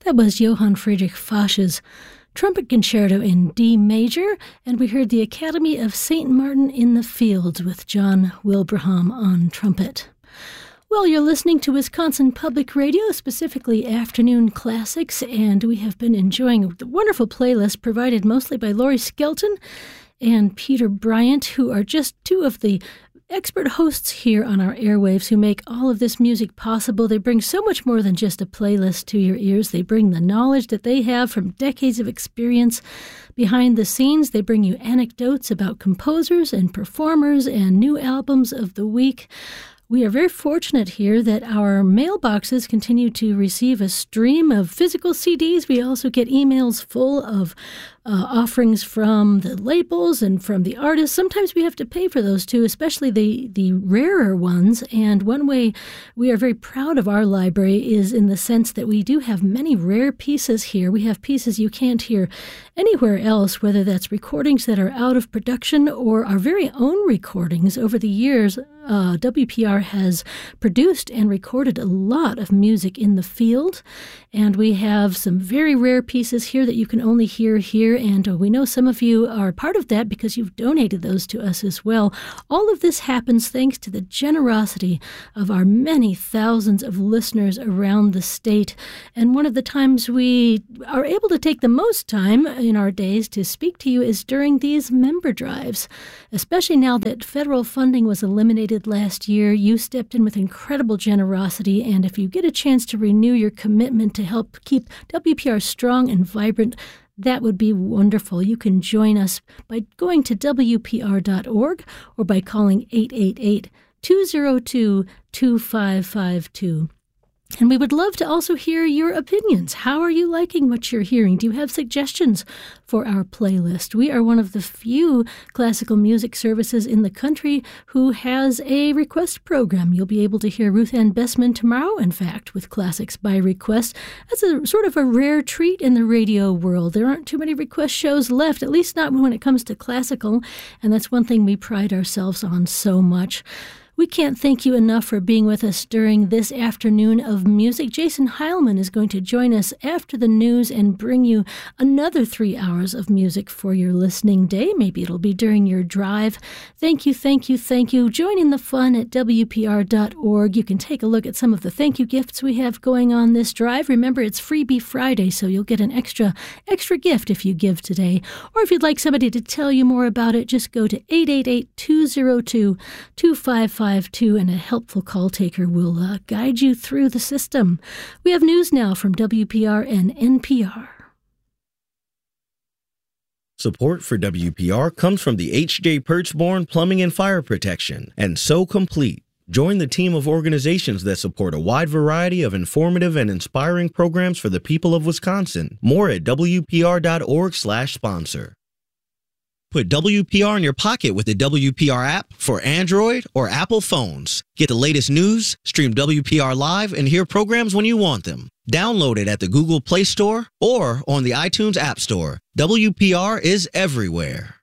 That was Johann Friedrich Fasch's Trumpet Concerto in D major, and we heard the Academy of St. Martin in the Fields with John Wilbraham on trumpet. Well, you're listening to Wisconsin Public Radio, specifically Afternoon Classics, and we have been enjoying the wonderful playlist provided mostly by Laurie Skelton and Peter Bryant, who are just two of the expert hosts here on our airwaves who make all of this music possible. They bring so much more than just a playlist to your ears. They bring the knowledge that they have from decades of experience behind the scenes. They bring you anecdotes about composers and performers and new albums of the week. We are very fortunate here that our mailboxes continue to receive a stream of physical CDs. We also get emails full of offerings from the labels and from the artists. Sometimes we have to pay for those too, especially the rarer ones. And one way we are very proud of our library is in the sense that we do have many rare pieces here. We have pieces you can't hear anywhere else, whether that's recordings that are out of production or our very own recordings. Over the years, WPR has produced and recorded a lot of music in the field, and we have some very rare pieces here that you can only hear here, and we know some of you are part of that because you've donated those to us as well. All of this happens thanks to the generosity of our many thousands of listeners around the state, and one of the times we are able to take the most time in our days to speak to you is during these member drives, especially now that federal funding was eliminated last year. You stepped in with incredible generosity, and if you get a chance to renew your commitment to help keep WPR strong and vibrant, that would be wonderful. You can join us by going to WPR.org or by calling 888-202-2552. And we would love to also hear your opinions. How are you liking what you're hearing? Do you have suggestions for our playlist? We are one of the few classical music services in the country who has a request program. You'll be able to hear Ruth Ann Bessman tomorrow, in fact, with Classics by Request. That's a sort of a rare treat in the radio world. There aren't too many request shows left, at least not when it comes to classical, and that's one thing we pride ourselves on so much. We can't thank you enough for being with us during this afternoon of music. Jason Heilman is going to join us after the news and bring you another 3 hours of music for your listening day. Maybe it'll be during your drive. Thank you, thank you, thank you. Join in the fun at WPR.org. You can take a look at some of the thank you gifts we have going on this drive. Remember, it's Freebie Friday, so you'll get an extra gift if you give today. Or if you'd like somebody to tell you more about it, just go to 888-202-2552. And a helpful call taker will guide you through the system. We have news now from WPR and NPR. Support for WPR comes from the H.J. Perchborn Plumbing and Fire Protection and So Complete. Join the team of organizations that support a wide variety of informative and inspiring programs for the people of Wisconsin. More at WPR.org/sponsor. Put WPR in your pocket with the WPR app for Android or Apple phones. Get the latest news, stream WPR live, and hear programs when you want them. Download it at the Google Play Store or on the iTunes App Store. WPR is everywhere.